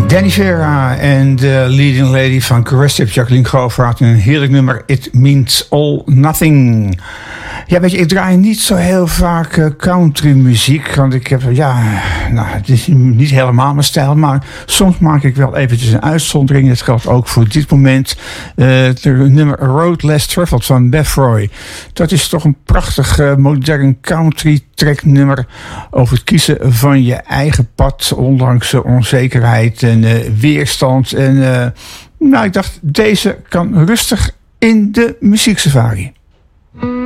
Danny Vera en de leading lady van Caress, Jacqueline Govaert, een heerlijk nummer, It Means All Nothing. Ja, weet je, ik draai niet zo heel vaak country muziek, want ik heb, het is niet helemaal mijn stijl, maar soms maak ik wel eventjes een uitzondering. Dat geldt ook voor dit moment. Het nummer Road Less Traveled van Beth Roy. Dat is toch een prachtig modern country track nummer over het kiezen van je eigen pad, ondanks onzekerheid en weerstand. En ik dacht, deze kan rustig in de muzieksafari.